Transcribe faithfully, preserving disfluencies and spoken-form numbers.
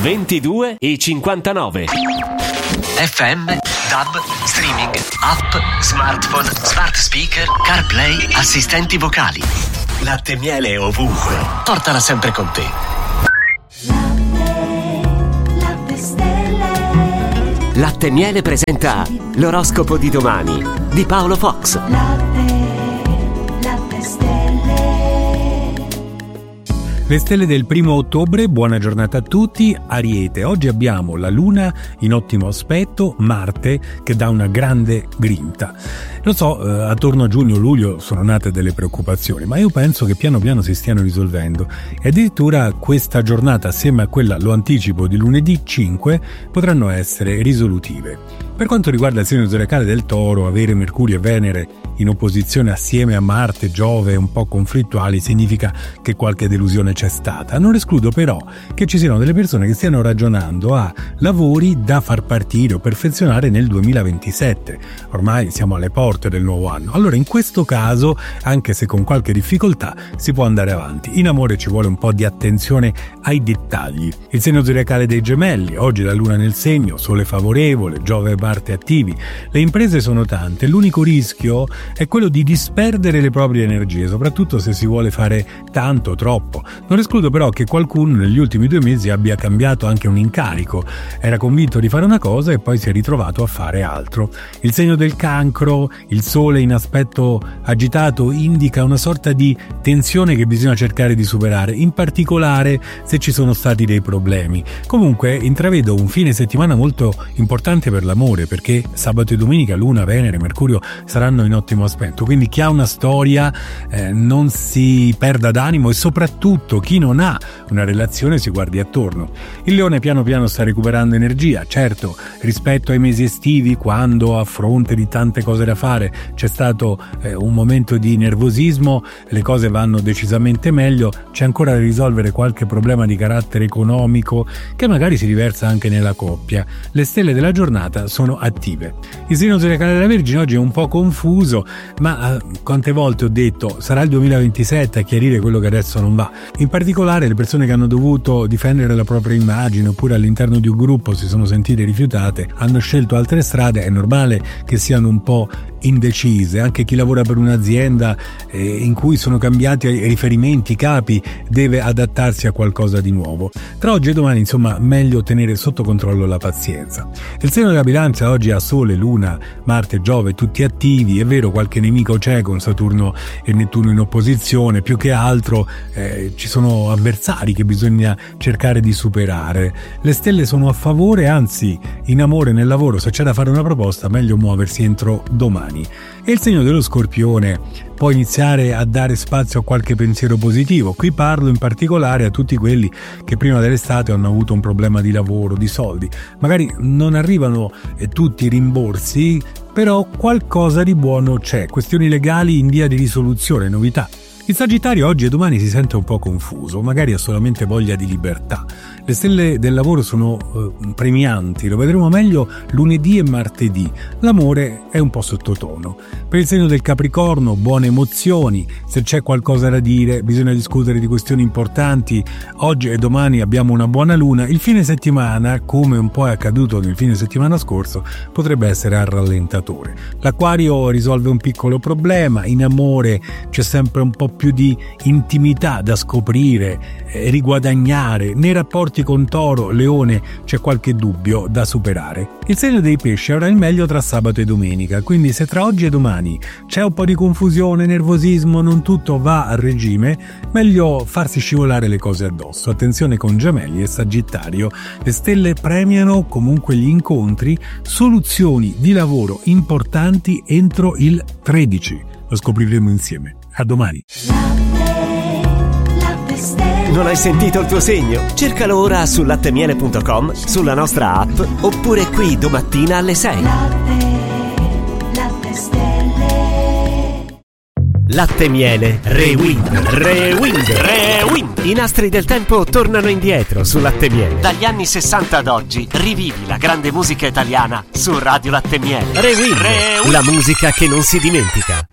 ventidue e cinquantanove. F M, D A B, streaming, app, smartphone, smart speaker, CarPlay, assistenti vocali. Latte e miele ovunque. Portala sempre con te. Latte Stelle. Latte e miele presenta l'oroscopo di domani di Paolo Fox. Latte, latte stelle. Le stelle del primo ottobre, buona giornata a tutti. Ariete, oggi abbiamo la Luna in ottimo aspetto, Marte che dà una grande grinta. Lo so, eh, attorno a giugno-luglio sono nate delle preoccupazioni, ma io penso che piano piano si stiano risolvendo e addirittura questa giornata assieme a quella, lo anticipo, di lunedì cinque potranno essere risolutive. Per quanto riguarda il segno zodiacale del Toro, avere Mercurio e Venere in opposizione assieme a Marte, Giove un po' conflittuali significa che qualche delusione c'è stata. Non escludo però che ci siano delle persone che stiano ragionando a lavori da far partire o perfezionare nel duemilaventisette. Ormai siamo alle porte del nuovo anno. Allora in questo caso, anche se con qualche difficoltà, si può andare avanti. In amore ci vuole un po' di attenzione ai dettagli. Il segno zodiacale dei Gemelli, oggi la Luna nel segno, Sole favorevole, Giove e Marte attivi. Le imprese sono tante, l'unico rischio è quello di disperdere le proprie energie, soprattutto se si vuole fare tanto, troppo. Non escludo però che qualcuno negli ultimi due mesi abbia cambiato anche un incarico, era convinto di fare una cosa e poi si è ritrovato a fare altro. Il segno del Cancro, il Sole in aspetto agitato, indica una sorta di tensione che bisogna cercare di superare, in particolare se ci sono stati dei problemi. Comunque intravedo un fine settimana molto importante per l'amore, perché sabato e domenica Luna, Venere, Mercurio saranno in ottimo aspetto, quindi chi ha una storia eh, non si perda d'animo e soprattutto chi non ha una relazione si guardi attorno. Il Leone piano piano sta recuperando energia, certo rispetto ai mesi estivi, quando a fronte di tante cose da fare c'è stato eh, un momento di nervosismo, le cose vanno decisamente meglio, c'è ancora da risolvere qualche problema di carattere economico che magari si riversa anche nella coppia. Le stelle della giornata sono attive. Il segno zodiacale della Vergine oggi è un po' confuso, ma eh, quante volte ho detto sarà il duemilaventisette a chiarire quello che adesso non va. In particolare le persone che hanno dovuto difendere la propria immagine oppure all'interno di un gruppo si sono sentite rifiutate, hanno scelto altre strade, è normale che siano un po' indecise. Anche chi lavora per un'azienda eh, in cui sono cambiati i riferimenti, i capi, deve adattarsi a qualcosa di nuovo. Tra oggi e domani, insomma, meglio tenere sotto controllo la pazienza. Il segno della Bilancia oggi ha Sole, Luna, Marte, Giove tutti attivi. È vero, qualche nemico c'è con Saturno e Nettuno in opposizione, più che altro eh, ci sono avversari che bisogna cercare di superare. Le stelle sono a favore, anzi in amore, nel lavoro, se c'è da fare una proposta meglio muoversi entro domani. E il segno dello Scorpione può iniziare a dare spazio a qualche pensiero positivo. Qui parlo in particolare a tutti quelli che prima dell'estate hanno avuto un problema di lavoro, di soldi. Magari non arrivano eh, tutti i rimborsi, però qualcosa di buono c'è. Questioni legali in via di risoluzione, novità. Il Sagittario oggi e domani si sente un po' confuso, magari ha solamente voglia di libertà. Le stelle del lavoro sono eh, premianti, lo vedremo meglio lunedì e martedì. L'amore è un po' sottotono. Per il segno del Capricorno, buone emozioni, se c'è qualcosa da dire bisogna discutere di questioni importanti. Oggi e domani abbiamo una buona luna. Il fine settimana, come un po' è accaduto nel fine settimana scorso, potrebbe essere al rallentatore. L'Acquario risolve un piccolo problema, in amore c'è sempre un po' più di intimità da scoprire, eh, riguadagnare. Nei rapporti con Toro, Leone c'è qualche dubbio da superare. Il segno dei Pesci avrà il meglio tra sabato e domenica, quindi se tra oggi e domani c'è un po' di confusione, nervosismo, non tutto va a regime, meglio farsi scivolare le cose addosso. Attenzione con Gemelli e Sagittario, le stelle premiano comunque gli incontri, soluzioni di lavoro importanti entro il tredici. Lo scopriremo insieme. A domani. Non hai sentito il tuo segno? Cercalo ora su lattemiele punto com, sulla nostra app oppure qui domattina alle sei. Latte, latte stelle. Latte Miele Rewind, Rewind, Rewind. I nastri del tempo tornano indietro su Latte Miele. Dagli anni sessanta ad oggi rivivi la grande musica italiana su Radio Latte Miele. Rewind, Rewind. La musica che non si dimentica.